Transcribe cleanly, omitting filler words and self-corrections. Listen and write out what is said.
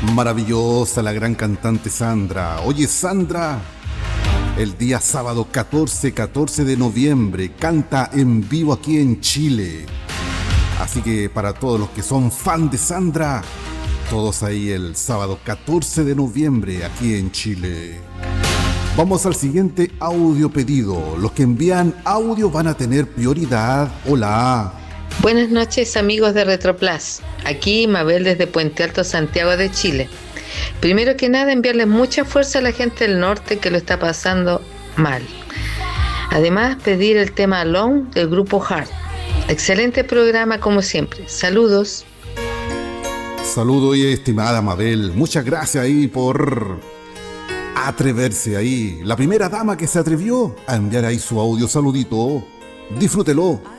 Maravillosa la gran cantante Sandra. Oye, Sandra, el día sábado 14 de noviembre canta en vivo aquí en Chile. Así que para todos los que son fan de Sandra, todos ahí el sábado 14 de noviembre aquí en Chile. Vamos al siguiente audio pedido. Los que envían audio van a tener prioridad. Hola. Buenas noches, amigos de Retroplas. Aquí Mabel desde Puente Alto, Santiago de Chile. Primero que nada, enviarles mucha fuerza a la gente del norte que lo está pasando mal. Además, pedir el tema Alone del grupo Heart. Excelente programa como siempre. Saludos. Saludo y estimada Mabel. Muchas gracias ahí por atreverse ahí. La primera dama que se atrevió a enviar ahí su audio. Saludito. Disfrútelo.